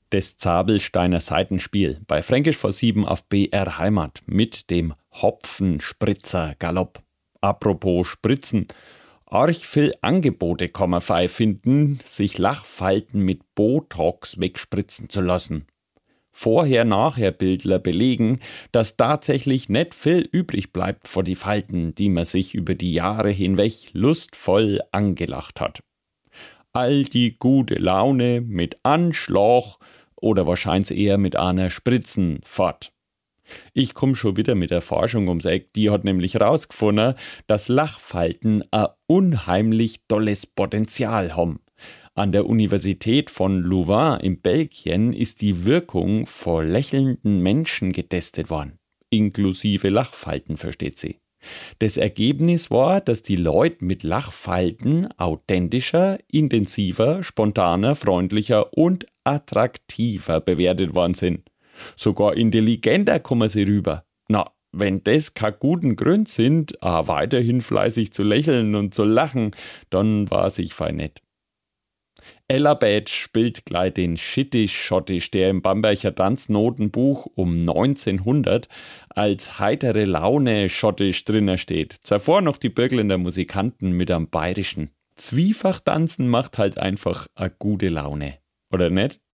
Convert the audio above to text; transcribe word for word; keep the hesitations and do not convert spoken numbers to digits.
Das Zabelsteiner Seitenspiel bei Fränkisch vor sieben auf B R Heimat mit dem Hopfenspritzer Galopp. Apropos Spritzen. Arch viel Angebote kann man fei finden, sich Lachfalten mit Botox wegspritzen zu lassen. Vorher-Nachher-Bildler belegen, dass tatsächlich nicht viel übrig bleibt vor die Falten, die man sich über die Jahre hinweg lustvoll angelacht hat. All die gute Laune mit Anschlag oder wahrscheinlich eher mit einer Spritzen fort. Ich komme schon wieder mit der Forschung ums Eck, die hat nämlich rausgefunden, dass Lachfalten ein unheimlich tolles Potenzial haben. An der Universität von Louvain in Belgien ist die Wirkung vor lächelnden Menschen getestet worden. Inklusive Lachfalten, versteht sie. Das Ergebnis war, dass die Leute mit Lachfalten authentischer, intensiver, spontaner, freundlicher und attraktiver bewertet worden sind. Sogar intelligenter kommen sie rüber. Na, wenn das keine guten Gründe sind, ah, weiterhin fleißig zu lächeln und zu lachen, dann war's ich fein nicht. Ella Badge spielt gleich den Schittisch-Schottisch, der im Bamberger Tanznotenbuch um neunzehnhundert als heitere Laune Schottisch drinnen steht. Zuvor noch die Bürgländer Musikanten mit einem Bayerischen. Zwiefach tanzen macht halt einfach eine gute Laune, oder nicht?